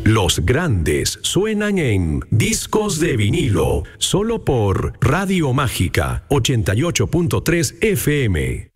Los grandes suenan en Discos de Vinilo, solo por Radio Mágica 88.3 FM.